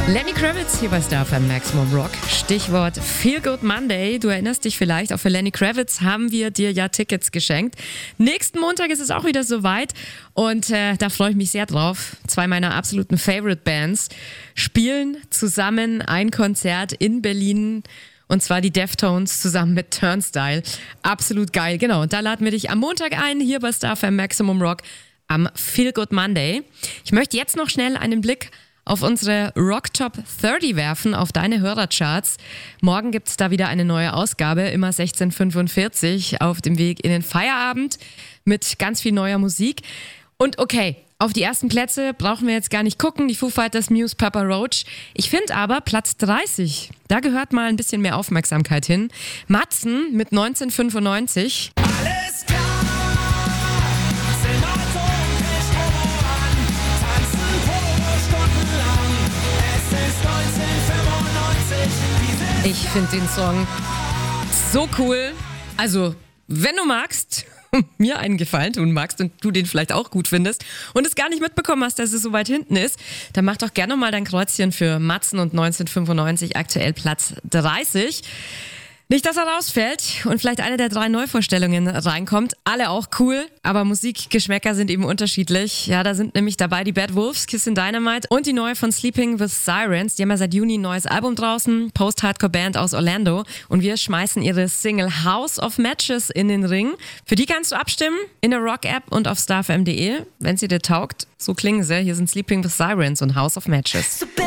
Lenny Kravitz hier bei Star FM Maximum Rock. Stichwort Feel Good Monday. Du erinnerst dich vielleicht, auch für Lenny Kravitz haben wir dir ja Tickets geschenkt. Nächsten Montag ist es auch wieder soweit und da freue ich mich sehr drauf. 2 meiner absoluten Favorite Bands spielen zusammen ein Konzert in Berlin. Und zwar die Deftones zusammen mit Turnstile. Absolut geil, genau. Und da laden wir dich am Montag ein, hier bei Star FM Maximum Rock am Feel Good Monday. Ich möchte jetzt noch schnell einen Blick auf unsere Rock Top 30 werfen, auf deine Hörercharts. Morgen gibt's da wieder eine neue Ausgabe, immer 16:45 auf dem Weg in den Feierabend mit ganz viel neuer Musik. Und okay, auf die ersten Plätze brauchen wir jetzt gar nicht gucken. Die Foo Fighters, Muse, Papa Roach. Ich finde aber Platz 30, da gehört mal ein bisschen mehr Aufmerksamkeit hin. Matzen mit 1995. Alles klar, ich voran, tanzen stundenlang. Es ist 1995. Ich finde den Song so cool. Also, wenn du magst, mir einen Gefallen tun magst und du den vielleicht auch gut findest und es gar nicht mitbekommen hast, dass es so weit hinten ist, dann mach doch gerne mal dein Kreuzchen für Matzen und 1995, aktuell Platz 30. Nicht, dass er rausfällt und vielleicht eine der 3 Neuvorstellungen reinkommt. Alle auch cool, aber Musikgeschmäcker sind eben unterschiedlich. Ja, da sind nämlich dabei die Bad Wolves, Kissin' Dynamite und die neue von Sleeping with Sirens. Die haben ja seit Juni ein neues Album draußen, Post-Hardcore-Band aus Orlando. Und wir schmeißen ihre Single House of Matches in den Ring. Für die kannst du abstimmen in der Rock-App und auf starfm.de. Wenn sie dir taugt, so klingen sie. Hier sind Sleeping with Sirens und House of Matches.